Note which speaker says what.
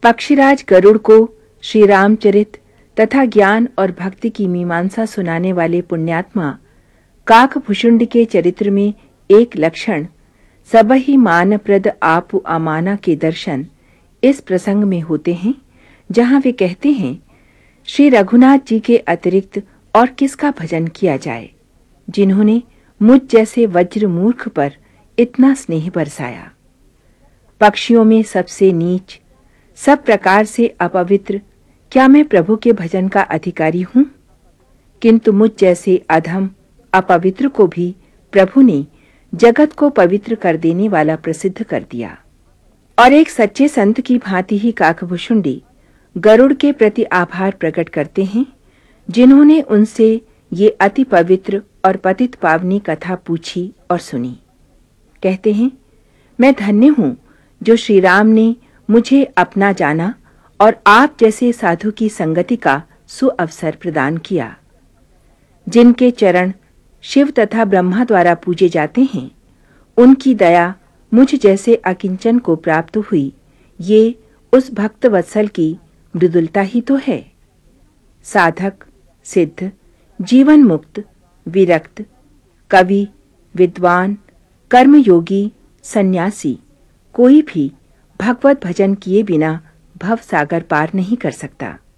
Speaker 1: पक्षीराज गरुड़ को श्री रामचरित तथा ज्ञान और भक्ति की मीमांसा सुनाने वाले पुण्यात्मा काकभुषुंड के चरित्र में एक लक्षण सबहि मानप्रद आपु अमाना के दर्शन इस प्रसंग में होते हैं, जहां वे कहते हैं, श्री रघुनाथ जी के अतिरिक्त और किसका भजन किया जाए, जिन्होंने मुझ जैसे वज्र मूर्ख पर इतना स्नेह बरसाया। पक्षियों में सबसे नीच, सब प्रकार से अपवित्र क्या मैं प्रभु के भजन का अधिकारी हूं? किंतु मुझ जैसे अधम अपवित्र को भी प्रभु ने जगत को पवित्र कर देने वाला प्रसिद्ध कर दिया। और एक सच्चे संत की भांति ही काकभुषुंडी गरुड़ के प्रति आभार प्रकट करते हैं, जिन्होंने उनसे ये अति पवित्र और पतित पावनी कथा पूछी और सुनी। कहते हैं, मैं धन्य हूं जो श्री राम ने मुझे अपना जाना और आप जैसे साधु की संगति का सुअवसर प्रदान किया। जिनके चरण शिव तथा ब्रह्मा द्वारा पूजे जाते हैं, उनकी दया मुझ जैसे अकिंचन को प्राप्त हुई, ये उस भक्त वत्सल की मृदुलता ही तो है। साधक, सिद्ध, जीवन मुक्त, विरक्त, कवि, विद्वान, कर्मयोगी, सन्यासी कोई भी भगवत भजन किए बिना भव सागर पार नहीं कर सकता।